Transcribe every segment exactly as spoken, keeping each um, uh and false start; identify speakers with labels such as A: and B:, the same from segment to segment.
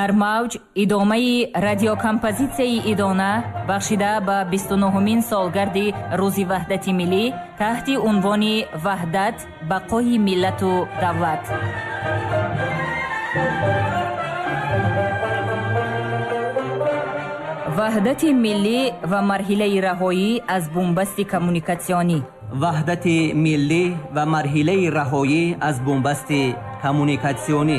A: дар мавҷ идомаи радиокомпозитсияи идона бахшида ба бисту нӯҳумин солгарди рӯзи ваҳдати миллӣ таҳти унвони ваҳдат бақои миллату давлат. ваҳдати миллӣ ва марҳилаи раҳоӣ аз бумбасти коммуникатсионӣ.
B: ваҳдати миллӣ ва марҳилаи раҳоӣ аз бумбасти коммуникатсионӣ.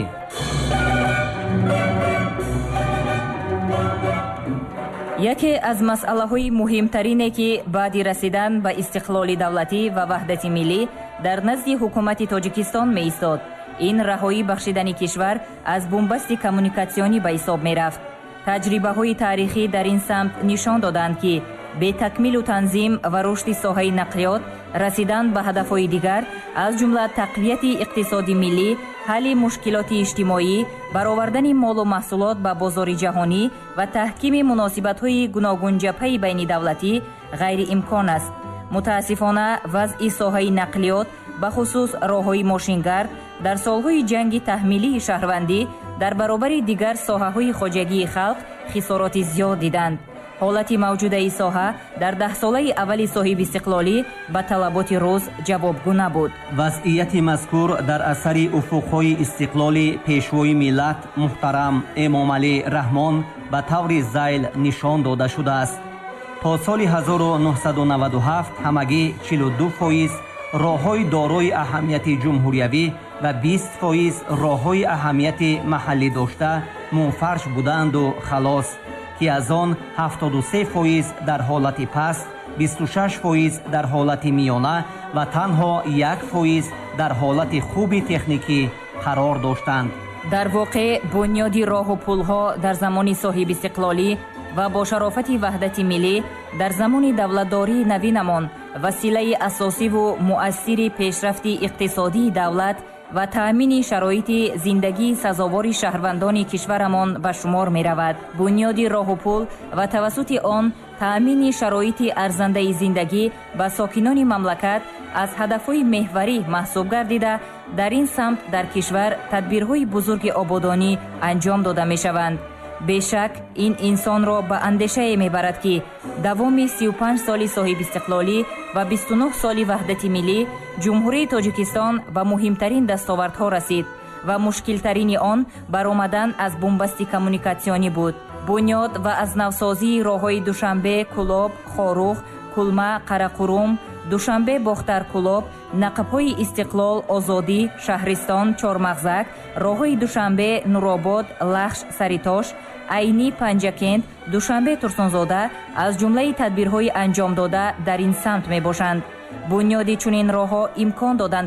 A: яке аз масъалаҳои муҳимтарине ки баъди расидан ба истиқлоли давлатӣ ва ваҳдати миллӣ дар назди ҳукумати тоҷикистон меистод. ин раҳоӣ бахшидани кишвар аз бумбасти коммуникатсионӣ ба ҳисоб мерафт. таҷрибаҳои таърихӣ дар ин самт нишон доданд ки бетакмилу танзим ва рушди соҳаи нақлиёт, расидан ба ҳадафҳои дигар аз ҷумла тақвияти иқтисоди миллӣ, ҳалли мушкилоти иҷтимоӣ, баровардани молу маҳсулот ба бозори ҷаҳонӣ ва таҳкими муносибатҳои гуногунҷабҳаи байнидавлатӣ ғайриимкон аст. мутаассифона вазъи соҳаи нақлиёт ба хусус роҳҳои мошингард дар солҳои ҷанги таҳмилии шаҳрвандӣ дар баробари дигар соҳаҳои хоҷагии халқ хисороти зиёд диданд. ҳолати мавҷудаи соҳа дар даҳсолаи аввали соҳиби истиқлолӣ ба талаботи рӯз ҷавобгӯ набуд.
B: вазъияти мазкур дар асари уфуқҳои истиқлоли пешвои миллат муҳтарам эмомалӣ раҳмон ба таври зайл нишон дода шудааст. то соли ҳазору нуҳсаду наваду ҳафт ҳамагӣ чилу ду фоиз роҳҳои дорои аҳамияти ҷумҳуриявӣ ва бист фоиз роҳҳои аҳамияти маҳаллӣ дошта мунфарш буданду халос, ки аз он ҳафтоду се фоиз дар ҳолати паст, бисту шаш фоиз дар ҳолати миёна ва танҳо як фоиз дар ҳолати хуби техникӣ қарор доштанд.
A: дар воқеъ бунёди роҳу пулҳо дар замони соҳибистиқлолӣ ва бо шарофати ваҳдати миллӣ дар замони давлатдории навинамон василаи асосиву муассири пешрафти иқтисодии давлат ва таъмини шароити зиндагии сазовори шаҳрвандони кишварамон ба шумор меравад. бунёди роҳу пул ва тавассути он таъмини шароити арзандаи зиндагӣ ба сокинони мамлакат аз ҳадафҳои меҳварӣ маҳсуб гардида дар ин самт дар кишвар тадбирҳои бузурги ободонӣ анҷом дода мешаванд. бешак ин инсонро ба андешае мебарад ки давоми сию панҷ соли соҳибистиқлолӣ ва бисту нӯҳ соли ваҳдати миллӣ ҷумҳурии тоҷикистон ба муҳимтарин дастовардҳо расид ва мушкилтарини он баромадан аз бумбасти коммуникатсионӣ буд. бунёд ва азнавсозии роҳҳои душанбе кулоб хорух кулма қарақурум душанбе бохтар кулоб нақбҳои истиқлол озодӣ шаҳристон чормағзак роҳҳои душанбе нуробод лахш саритош айнӣ панҷакент душанбе турсунзода аз ҷумлаи тадбирҳои анҷомдода дар ин самт мебошанд. бунёди чунин роҳҳо имкон доданд